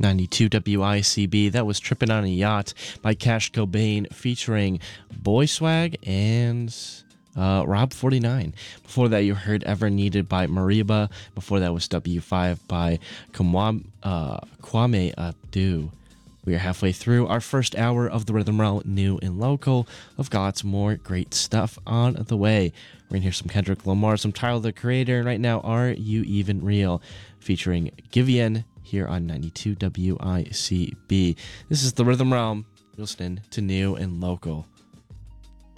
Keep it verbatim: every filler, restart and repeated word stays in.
ninety-two W I C B, that was Trippin' on a Yacht by Cash Cobain featuring Boy Swag and uh, Rob forty-nine. Before that, you heard Ever Needed by Mariba. Before that was W five by Kwame, uh, Kwame Abdu. We are halfway through our first hour of the Rhythm Roll, new and local. I've got more great stuff on the way. We're going to hear some Kendrick Lamar, some Tyler, the Creator, and right now, Are You Even Real, featuring Giveon here on ninety-two W I C B. This is the Rhythm Realm. You're listening to New and Local.